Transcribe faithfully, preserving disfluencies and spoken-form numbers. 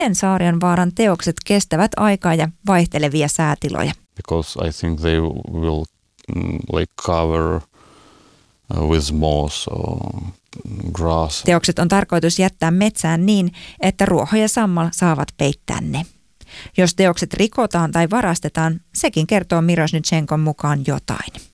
miten Saarionvaaran teokset kestävät aikaa ja vaihtelevia säätiloja? Because I think they will mm, like cover uh, with moss or grass. Teokset on tarkoitus jättää metsään niin, että ruoho ja sammal saavat peittää ne. Jos teokset rikotaan tai varastetaan, sekin kertoo Miroshnichenkon mukaan jotain.